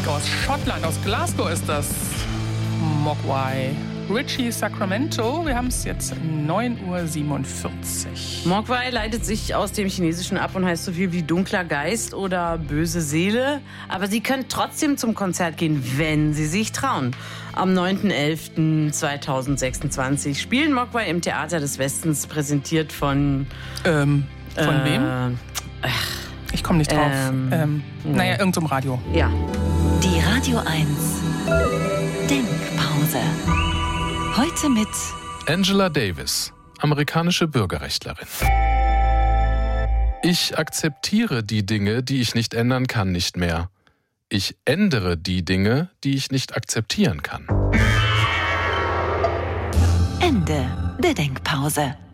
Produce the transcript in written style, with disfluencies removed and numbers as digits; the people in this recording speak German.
Musik aus Schottland, aus Glasgow ist das. Mogwai. Richie Sacramento, wir haben es jetzt 9:47 Uhr. Mogwai leitet sich aus dem Chinesischen ab und heißt so viel wie dunkler Geist oder böse Seele. Aber Sie können trotzdem zum Konzert gehen, wenn Sie sich trauen. Am 9.11.2026 spielen Mogwai im Theater des Westens, präsentiert von... Von wem? Ich komme nicht drauf. Naja, irgendeinem Radio. Ja. Die Radio 1 Denkpause. Heute mit Angela Davis, amerikanische Bürgerrechtlerin. Ich akzeptiere die Dinge, die ich nicht ändern kann, nicht mehr. Ich ändere die Dinge, die ich nicht akzeptieren kann. Ende der Denkpause.